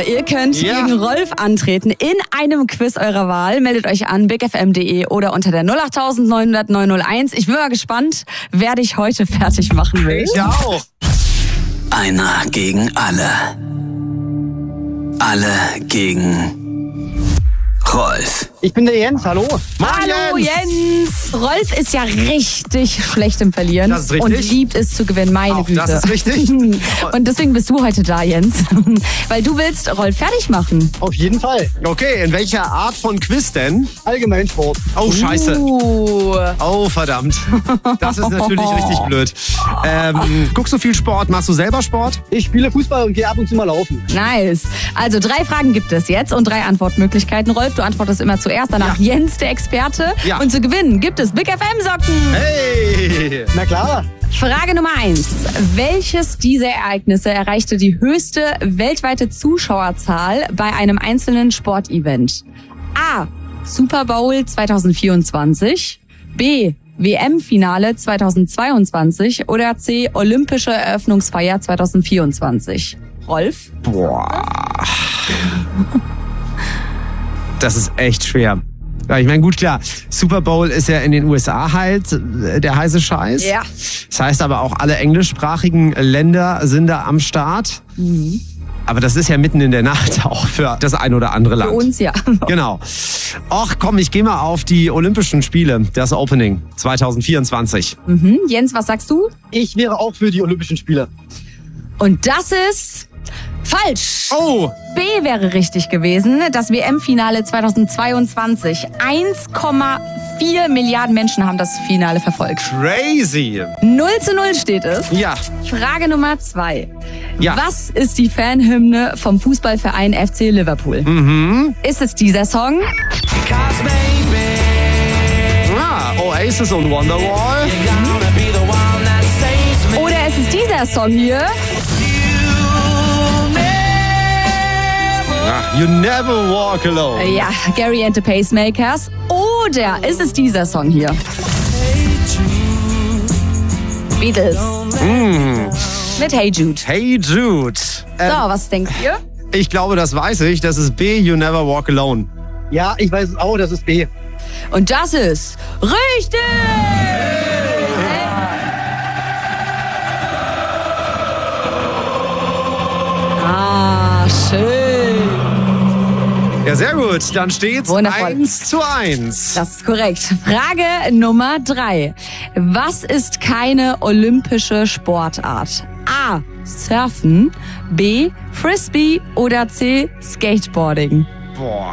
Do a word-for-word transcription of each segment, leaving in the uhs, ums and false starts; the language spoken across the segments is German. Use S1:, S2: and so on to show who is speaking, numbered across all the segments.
S1: ihr könnt
S2: Ja.
S1: gegen Rolf antreten in einem Quiz eurer Wahl. Meldet euch an big f m punkt d e oder unter der null acht neun null null neun null eins. Ich bin mal gespannt, wer dich heute fertig machen will.
S2: Ich auch.
S3: Einer gegen alle. Alle gegen Rolf.
S4: Ich bin der Jens, hallo.
S1: Hallo Jens. Rolf ist ja richtig schlecht im Verlieren.
S2: Das ist richtig.
S1: Und liebt es zu gewinnen, meine
S2: Auch
S1: Güte.
S2: das ist richtig.
S1: Und deswegen bist du heute da, Jens. Weil du willst Rolf fertig machen.
S4: Auf jeden Fall.
S2: Okay, in welcher Art von Quiz denn?
S4: Allgemeinsport.
S2: Oh, scheiße.
S1: Uh.
S2: Oh, verdammt. Das ist natürlich richtig blöd. Ähm, guckst du viel Sport? Machst du selber Sport?
S4: Ich spiele Fußball und gehe ab und zu mal laufen.
S1: Nice. Also drei Fragen gibt es jetzt und drei Antwortmöglichkeiten. Rolf, du antwortest immer zuerst, danach
S2: Ja.
S1: Jens, der Experte.
S2: Ja.
S1: Und zu gewinnen gibt es Big F M-Socken.
S2: Hey!
S4: Na klar.
S1: Frage Nummer eins. Welches dieser Ereignisse erreichte die höchste weltweite Zuschauerzahl bei einem einzelnen Sportevent? A. Super Bowl zwanzig vierundzwanzig. B. W M-Finale zwanzig zweiundzwanzig. Oder C. Olympische Eröffnungsfeier zwanzig vierundzwanzig. Rolf?
S2: Boah. Das ist echt schwer. Ja, ich meine, gut, klar, Super Bowl ist ja in den U S A halt äh, der heiße Scheiß.
S1: Ja.
S2: Das heißt aber auch, alle englischsprachigen Länder sind da am Start.
S1: Mhm.
S2: Aber das ist ja mitten in der Nacht auch für das ein oder andere Land.
S1: Für uns ja.
S2: Genau. Ach komm, ich gehe mal auf die Olympischen Spiele, das Opening zwanzig vierundzwanzig.
S1: Mhm. Jens, was sagst du?
S4: Ich wäre auch für die Olympischen Spiele.
S1: Und das ist falsch.
S2: Oh!
S1: B wäre richtig gewesen. Das W M-Finale zwanzig zweiundzwanzig. eins Komma vier Milliarden Menschen haben das Finale verfolgt.
S2: Crazy!
S1: null zu null steht es.
S2: Ja.
S1: Frage Nummer zwei.
S2: Ja.
S1: Was ist die Fanhymne vom Fußballverein F C Liverpool?
S2: Mhm.
S1: Ist es dieser Song?
S2: Ah, Oasis und Wonderwall.
S1: Oder ist es dieser Song hier?
S2: Ach, You Never Walk Alone.
S1: Ja, Gary and the Pacemakers. Oder ist es dieser Song hier? Beatles.
S2: Mm.
S1: Mit Hey Jude.
S2: Hey Jude. Ähm,
S1: So, was denkt ihr?
S2: Ich glaube, das weiß ich. Das ist B, You Never Walk Alone.
S4: Ja, ich weiß es auch, das ist B.
S1: Und das ist richtig! Ah, schön.
S2: Ja, sehr gut. Dann steht's
S1: Wundervoll.
S2: eins zu eins.
S1: Das ist korrekt. Frage Nummer drei. Was ist keine olympische Sportart? A. Surfen. B. Frisbee. Oder C. Skateboarding.
S2: Boah.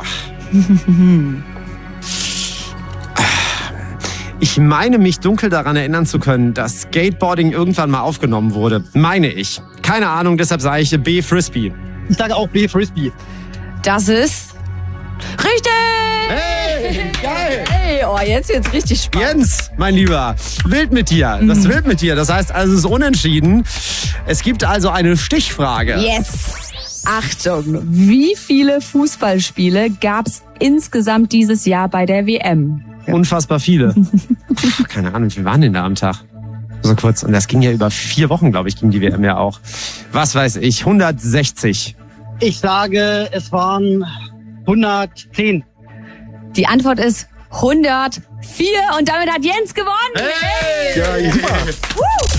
S2: Ich meine, mich dunkel daran erinnern zu können, dass Skateboarding irgendwann mal aufgenommen wurde. Meine ich. Keine Ahnung, deshalb sage ich B, Frisbee.
S4: Ich sage auch B, Frisbee.
S1: Das ist richtig!
S2: Hey, geil!
S1: Hey, oh, jetzt wird's richtig spannend.
S2: Jens, mein Lieber, wild mit dir. Das ist wild mit dir. Das heißt, also es ist unentschieden. Es gibt also eine Stichfrage.
S1: Yes! Achtung, wie viele Fußballspiele gab's insgesamt dieses Jahr bei der W M?
S2: Unfassbar viele. Puh, keine Ahnung, wie viel waren denn da am Tag? So kurz. Und das ging ja über vier Wochen, glaube ich, ging die W M ja auch. Was weiß ich, hundertsechzig.
S4: Ich sage, es waren hundertzehn.
S1: Die Antwort ist hundertvier und damit hat Jens gewonnen.
S2: Hey!
S4: Ja, super.